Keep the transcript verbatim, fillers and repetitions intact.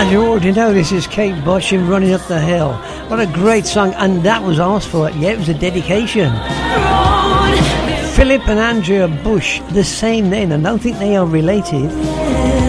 As you already know, this is Kate Bush and Running Up the Hill. What a great song, and that was asked for. Yeah, it was a dedication. Philip and Andrea Bush, the same name. I don't think they are related.